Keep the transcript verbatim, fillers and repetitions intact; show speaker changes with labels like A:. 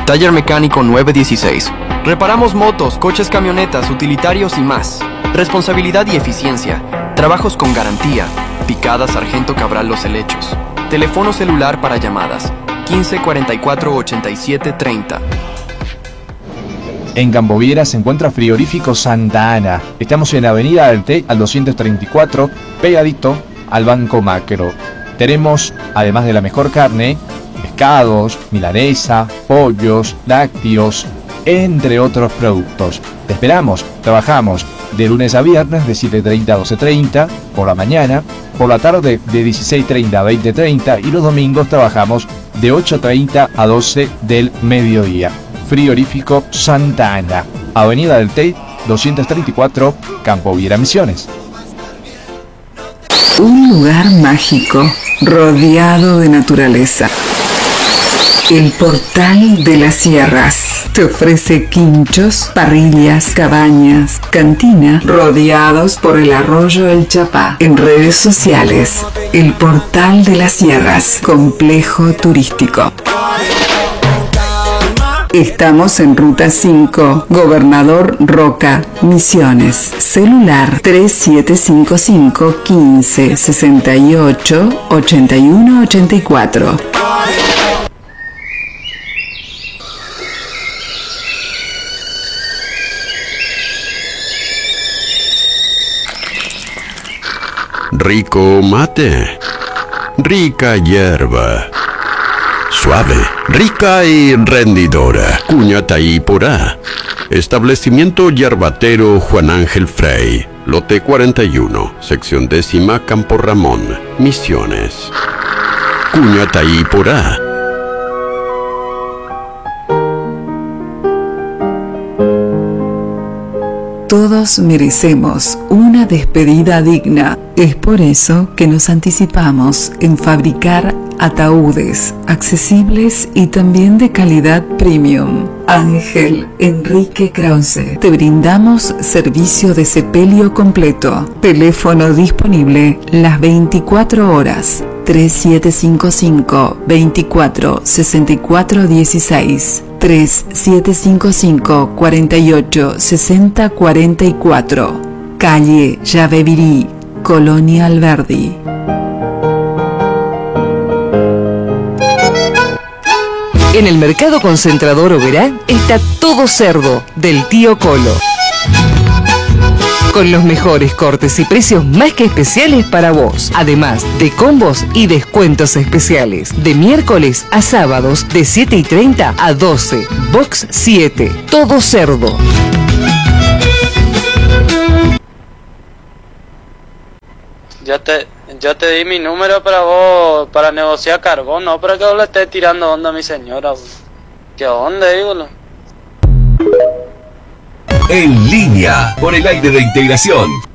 A: Taller Mecánico nueve dieciséis. Reparamos motos, coches, camionetas, utilitarios y más. Responsabilidad y eficiencia. Trabajos con garantía. Picada Sargento Cabral Los Helechos. Teléfono celular para llamadas quince cuarenta y cuatro ochenta y siete treinta.
B: En Campoviera se encuentra Frigorífico Santa Ana. Estamos en Avenida del Té al doscientos treinta y cuatro, pegadito al Banco Macro. Tenemos, además de la mejor carne, pescados, milanesa, pollos, lácteos, entre otros productos. Te esperamos, trabajamos de lunes a viernes de siete treinta a doce treinta por la mañana, por la tarde de dieciséis treinta a veinte treinta y los domingos trabajamos de ocho treinta a doce del mediodía. Frigorífico Santa Ana, Avenida del Té, doscientos treinta y cuatro, Campoviera, Misiones.
C: Un lugar mágico, rodeado de naturaleza. El Portal de las Sierras te ofrece quinchos, parrillas, cabañas, cantina, rodeados por el arroyo El Chapá. En redes sociales, El Portal de las Sierras, complejo turístico. Estamos en Ruta cinco, Gobernador Roca, Misiones. Celular tres siete cinco cinco, quince, sesenta y ocho, ochenta y uno, ochenta y cuatro.
D: Rico mate, rica hierba, suave, rica y rendidora. Cuñataí Porá. Establecimiento yerbatero Juan Ángel Frey. Lote cuarenta y uno, sección décima, Campo Ramón, Misiones. Cuñataí Porá.
C: Todos merecemos una despedida digna. Es por eso que nos anticipamos en fabricar ataúdes accesibles y también de calidad premium. Ángel Enrique Krause. Te brindamos servicio de sepelio completo. Teléfono disponible las veinticuatro horas. tres siete cinco cinco, veinticuatro, sesenta y cuatro dieciséis. tres siete cinco cinco, cuarenta y ocho, sesenta, cuarenta y cuatro. Calle Yabebirí, Colonia Alberdi.
E: En el Mercado Concentrador Oberá está todo cerdo del tío Colo. Con los mejores cortes y precios más que especiales para vos. Además de combos y descuentos especiales. De miércoles a sábados de siete y treinta a doce. Box siete. Todo cerdo.
F: Ya te, ya te di mi número para vos, para negociar carbón, no para que vos le estés tirando onda a mi señora. ¿Qué onda, dígalo?
G: En línea, por el aire de integración.